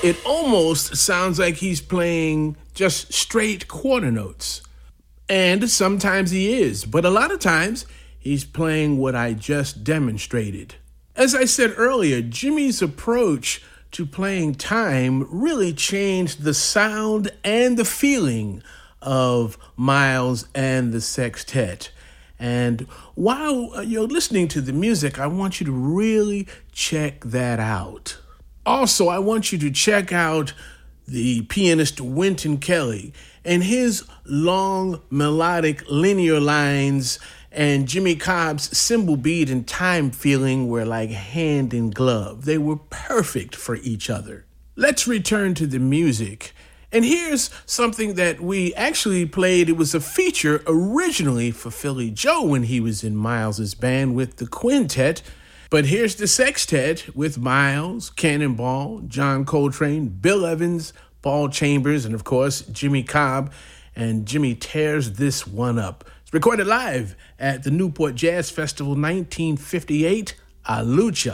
It almost sounds like he's playing just straight quarter notes. And sometimes he is, but a lot of times he's playing what I just demonstrated. As I said earlier, Jimmy's approach to playing time really changed the sound and the feeling of Miles and the Sextet. And while you're listening to the music, I want you to really check that out. Also, I want you to check out the pianist Wynton Kelly and his long melodic linear lines, and Jimmy Cobb's cymbal beat and time feeling were like hand in glove. They were perfect for each other. Let's return to the music. And here's something that we actually played. It was a feature originally for Philly Joe when he was in Miles's band with the quintet. But here's the sextet with Miles, Cannonball, John Coltrane, Bill Evans, Paul Chambers, and of course, Jimmy Cobb. And Jimmy tears this one up. It's recorded live at the Newport Jazz Festival 1958, A Lucha.